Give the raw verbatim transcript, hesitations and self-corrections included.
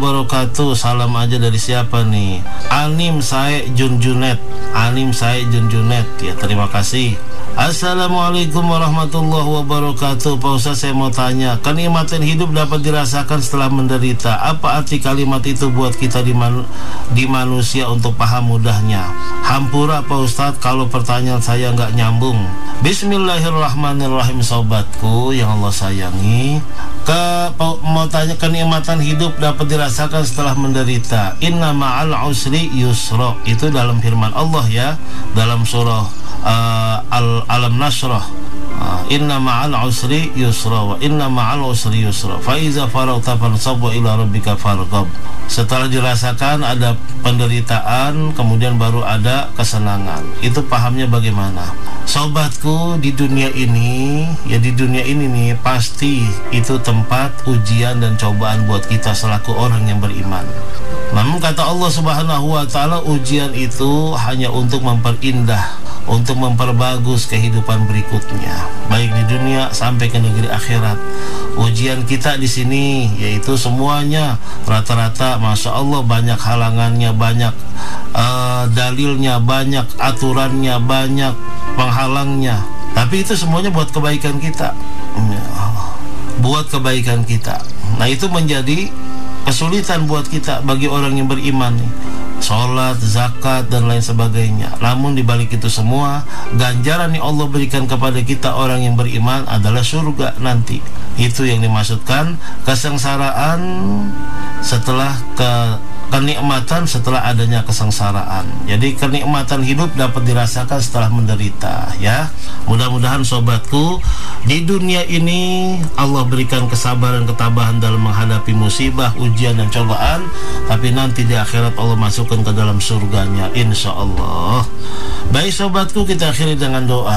wabarakatuh. Salam aja dari siapa nih? Anim Sae Junjunet. Anim Sae Junjunet. Ya, terima kasih. Assalamualaikum warahmatullahi wabarakatuh. Pak Ustaz, saya mau tanya, kenikmatan hidup dapat dirasakan setelah menderita. Apa arti kalimat itu buat kita di, man di manusia untuk paham mudahnya? Hampura Pak Ustaz kalau pertanyaan saya nggak nyambung. Bismillahirrahmanirrahim. Sobatku yang Allah sayangi, ke mau tanya, kenikmatan hidup dapat dirasakan setelah menderita. Inna ma'al usri yusra. Itu dalam firman Allah ya, dalam surah uh, al Alam Nasrah. uh, Inna ma'al usri yusra wa inna ma'al usri yusra fa iza faragta fansab wa ila rabbika farghab. Setelah dirasakan ada penderitaan, kemudian baru ada kesenangan. Itu pahamnya bagaimana? Sobatku, di dunia ini, ya di dunia ini nih, pasti itu tempat ujian dan cobaan buat kita selaku orang yang beriman. Namun kata Allah Subhanahu wa ta'ala, ujian itu hanya untuk memperindah, untuk memperbagus kehidupan berikutnya, baik di dunia sampai ke negeri akhirat. Ujian kita di sini yaitu semuanya rata-rata, masya Allah, banyak halangannya, banyak uh, dalilnya, banyak aturannya, banyak penghalangnya. Tapi itu semuanya buat kebaikan kita, buat kebaikan kita. Nah, itu menjadi kesulitan buat kita bagi orang yang beriman nih. Sholat, zakat, dan lain sebagainya. Namun dibalik itu semua, ganjaran yang Allah berikan kepada kita orang yang beriman adalah surga nanti. Itu yang dimaksudkan kesengsaraan setelah ke kenikmatan setelah adanya kesengsaraan. Jadi kenikmatan hidup dapat dirasakan setelah menderita ya. Mudah-mudahan sobatku, di dunia ini Allah berikan kesabaran, ketabahan dalam menghadapi musibah, ujian dan cobaan. Tapi nanti di akhirat Allah masukkan ke dalam surganya, insya Allah. Baik sobatku, kita akhiri dengan doa.